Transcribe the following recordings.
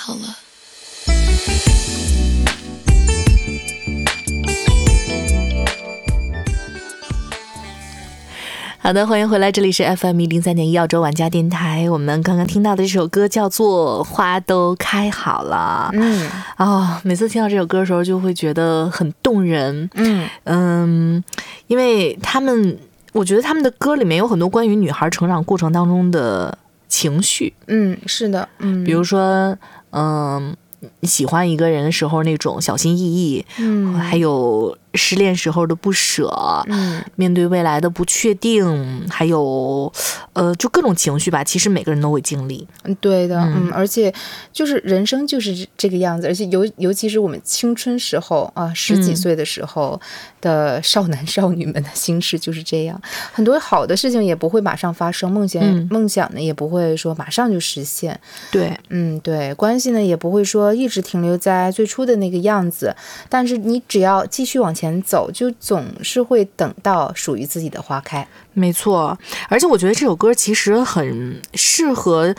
好了。 好的，欢迎回来，这里是 FM103.1澳洲玩家电台。我们刚刚听到的这首歌叫做《花都开好了》。每次听到这首歌的时候，就会觉得很动人。因为我觉得他们的歌里面有很多关于女孩成长过程当中的情绪。 是的， 比如说，喜欢一个人的时候那种小心翼翼，还有失恋时候的不舍，面对未来的不确定，还有就各种情绪吧，其实每个人都会经历。 对的，而且就是人生就是这个样子，而且尤其是我们青春时候啊，10几岁的时候的少男少女们的心事就是这样，很多好的事情也不会马上发生，梦想呢也不会说马上就实现。 对， 对，关系呢也不会说一直停留在最初的那个样子，但是你只要继续往前走，就总是会等到属于自己的花开。 没错，而且我觉得这首歌其实很适合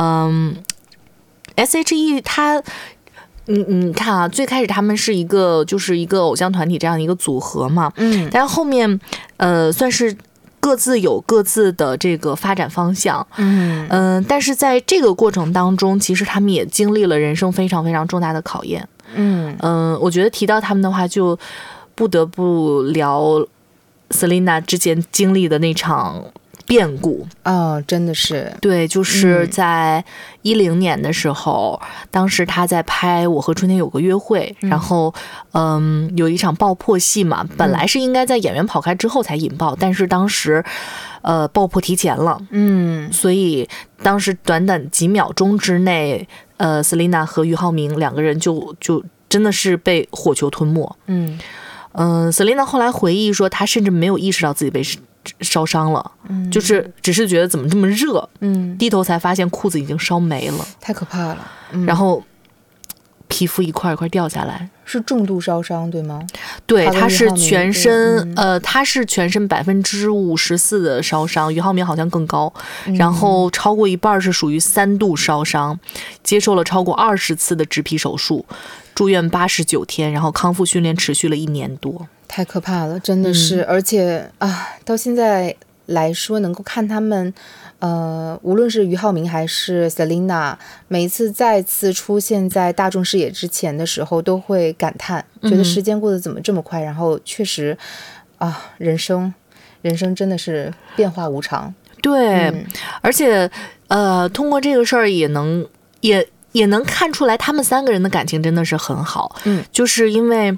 SHE 他。你看啊，最开始他们是一个偶像团体这样的一个组合嘛，但是后面算是各自有各自的这个发展方向，但是在这个过程当中，其实他们也经历了人生非常非常重大的考验。我觉得提到他们的话，就不得不聊 Selina 之前经历的那场变故。 真的是， 对，就是在2010年的时候，当时他在拍《我和春天有个约会》，然后有一场爆破戏嘛，本来是应该在演员跑开之后才引爆，但是当时爆破提前了，所以当时短短几秒钟之内，Selina 和俞灏明两个人就真的是被火球吞没。Selina 后来回忆说，她甚至没有意识到自己被烧伤了，就是只是觉得怎么这么热，低头才发现裤子已经烧没了， 太可怕了。 然后皮肤一块一块掉下来， 是重度烧伤对吗？ 对，他是全身他是全身54%的烧伤，俞灏明好像更高，然后超过一半是属于3度烧伤，接受了超过20次的植皮手术，住院89天，然后康复训练持续了1年多。 太可怕了，真的是，而且到现在来说，能够看他们，无论是俞灏明还是 Selina， 每一次再次出现在大众视野之前的时候，都会感叹，觉得时间过得怎么这么快，然后确实人生真的是变化无常。 对，而且通过这个事儿也能看出来，他们3个人的感情真的是很好。就是因为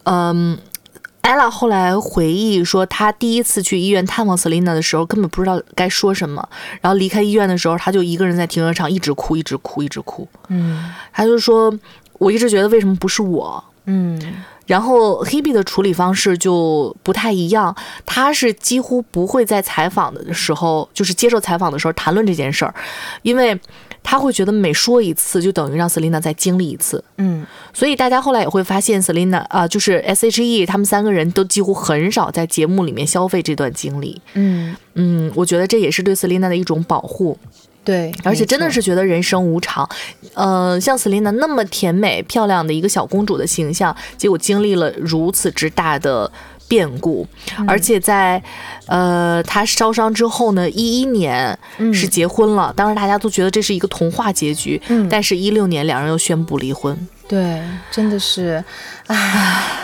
Ella 后来回忆说，她第一次去医院探望 Selina 的时候，根本不知道该说什么。然后离开医院的时候，她就一个人在停车场一直哭，一直哭，一直哭。她就说：“我一直觉得为什么不是我？”然后 Hebe 的处理方式就不太一样，他是几乎不会在采访的时候，就是接受采访的时候谈论这件事儿，因为他会觉得每说一次就等于让 Selina 再经历一次。所以大家后来也会发现 Selina 就是 SHE 他们3个人都几乎很少在节目里面消费这段经历。我觉得这也是对 Selina 的一种保护。 对， 而且真的是觉得人生无常，像 Selina 那么甜美漂亮的一个小公主的形象，结果经历了如此之大的变故，而且在她烧伤之后呢，11年是结婚了，当时大家都觉得这是一个童话结局，但是16年两人又宣布离婚。 对，真的是，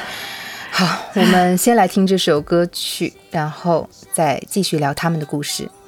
好，我们先来听这首歌曲，然后再继续聊他们的故事。